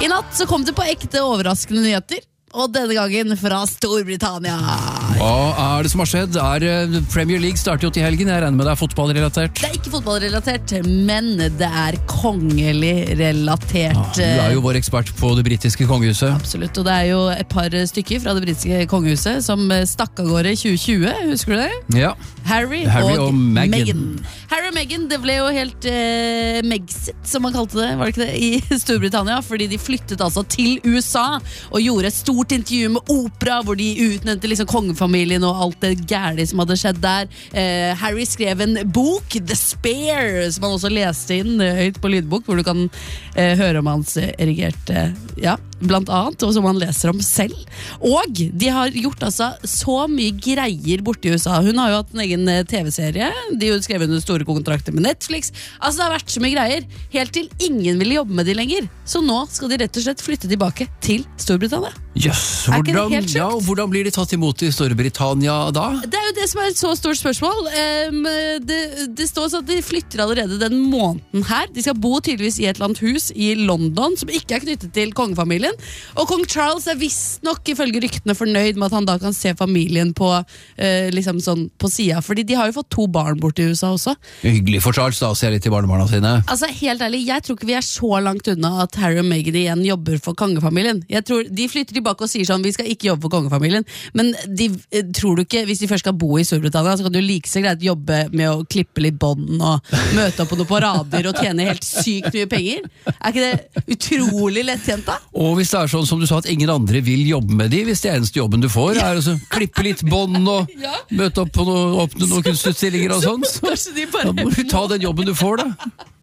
I natt så kom det på ekte overraskende nyheter, og denne gangen fra Storbritannia. Hva det som har skjedd? Premier League starter jo til helgen. Jeg regner med det fotballrelatert. Det ikke fotballrelatert, men det kongelig relatert. Du jo vår ekspert på det britiske kongehuset. Absolutt, og det jo et par stykker fra det britiske kongehuset som stakk av gårde i 2020, husker du det? Ja. Harry og Meghan. Harry og Meghan, det ble jo helt Megxit, som man kalte det, var det ikke det, i Storbritannia, fordi de flyttet altså til USA og gjorde et stort intervju med opera, hvor de utnevnte liksom kongefamilien og alt det gærlige som hadde skjedd der. Harry skrev en bok, The Spare, som han også leste inn høyt på lydbok, hvor du kan høre om hans erigerte, blant annet, og som han leser om selv. Og de har gjort altså så mye greier borte i USA. Hun har jo hatt en egen TV-serie, de har jo skrevet under store kontrakter med Netflix. Altså det har vært så mye greier, helt til ingen ville jobbe med de lenger. Så nå skal de rett og slett flytte tilbake til Storbritannia. Yes. Hvordan blir de tatt imot i Storbritannia da? Det jo det som et så stort spørsmål. Det står sånn at de flytter allerede den måneden her. De skal bo tydeligvis i et eller annet hus i London som ikke knyttet til kongefamilien. Og kong Charles visst nok ifølge ryktene fornøyd med at han da kan se familien på, liksom sånn på siden. Fordi de har jo fått 2 barn bort i USA også. Hyggelig for Charles da, å se litt i barnebarna sine. Altså helt ærlig, jeg tror ikke vi så langt unna at Harry og Meghan igjen jobber for kongefamilien. Jeg tror de flytter tilbake og sier sånn, vi skal ikke jobbe for kongefamilien, men tror du ikke, hvis de først skal bo i Storbritannia, så kan du like så greit jobbe med å klippe litt bånd og møte opp på noen parader og tjene helt sykt mye penger? Ikke det utrolig lettjent da? Og hvis det sånn som du sa, at ingen andre vil jobbe med de, hvis det eneste jobben du får å klippe litt bånd og møte opp på åpne noen kunstutstillinger og sånn, så da må du ta den jobben du får da.